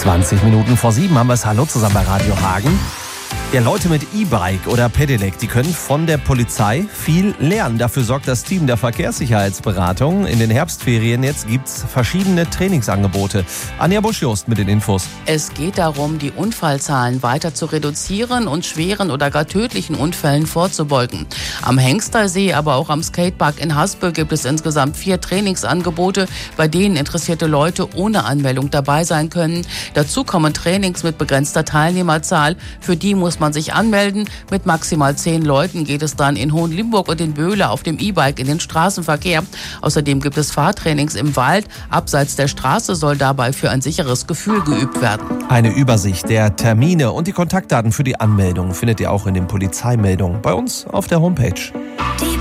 7:20 haben wir es. Hallo zusammen bei Radio Hagen. Ja, Leute mit E-Bike oder Pedelec, die können von der Polizei viel lernen. Dafür sorgt das Team der Verkehrssicherheitsberatung. In den Herbstferien jetzt gibt's verschiedene Trainingsangebote. Anja Busch-Jost mit den Infos. Es geht darum, die Unfallzahlen weiter zu reduzieren und schweren oder gar tödlichen Unfällen vorzubeugen. Am Hengstersee, aber auch am Skatepark in Haspel gibt es insgesamt 4 Trainingsangebote, bei denen interessierte Leute ohne Anmeldung dabei sein können. Dazu kommen Trainings mit begrenzter Teilnehmerzahl. Für die muss man sich anmelden. Mit maximal 10 Leuten geht es dann in Hohenlimburg und in Böhle auf dem E-Bike in den Straßenverkehr. Außerdem gibt es Fahrtrainings im Wald. Abseits der Straße soll dabei für ein sicheres Gefühl geübt werden. Eine Übersicht der Termine und die Kontaktdaten für die Anmeldung findet ihr auch in den Polizeimeldungen bei uns auf der Homepage.